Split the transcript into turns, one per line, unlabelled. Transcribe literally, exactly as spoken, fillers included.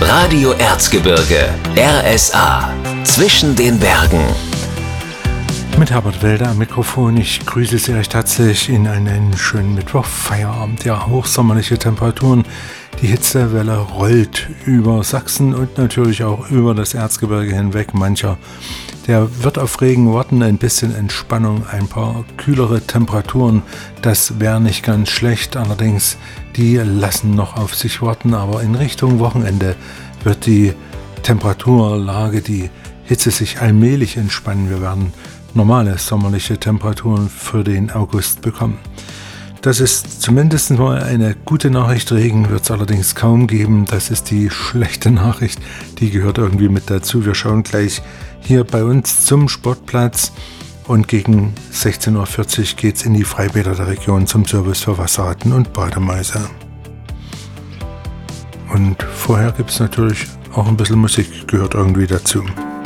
Radio Erzgebirge, R S A, zwischen den Bergen.
Mit Herbert Welder am Mikrofon. Ich grüße Sie recht herzlich in einen schönen Mittwochfeierabend. Ja, hochsommerliche Temperaturen. Die Hitzewelle rollt über Sachsen und natürlich auch über das Erzgebirge hinweg. Mancher, der wird auf Regen warten, ein bisschen Entspannung, ein paar kühlere Temperaturen. Das wäre nicht ganz schlecht. Allerdings, die lassen noch auf sich warten. Aber in Richtung Wochenende wird die Temperaturlage, die Hitze sich allmählich entspannen. Wir werden normale sommerliche Temperaturen für den August bekommen. Das ist zumindest mal eine gute Nachricht. Regen wird es allerdings kaum geben. Das ist die schlechte Nachricht. Die gehört irgendwie mit dazu. Wir schauen gleich hier bei uns zum Sportplatz und gegen sechzehn Uhr vierzig geht es in die Freibäder der Region zum Service für Wasserratten und Bademäuse. Und vorher gibt es natürlich auch ein bisschen Musik, gehört irgendwie dazu.